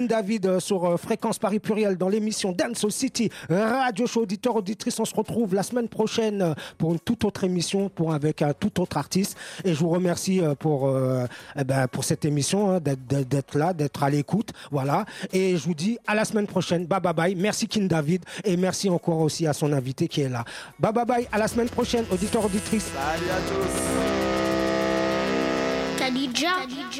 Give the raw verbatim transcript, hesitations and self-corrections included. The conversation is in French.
David euh, sur euh, Fréquence Paris Pluriel dans l'émission Dance City Radio Show. Auditeurs, auditrices, on se retrouve la semaine prochaine euh, pour une toute autre émission, pour avec un tout autre artiste. Et je vous remercie euh, pour euh, eh ben, pour cette émission, hein, d'être, d'être là, d'être à l'écoute, voilà. Et je vous dis à la semaine prochaine. Bye bye bye. Merci King David et merci encore aussi à son invité qui est là. Bye bye bye. À la semaine prochaine, auditeurs, auditrices. Salut à tous. Khadija.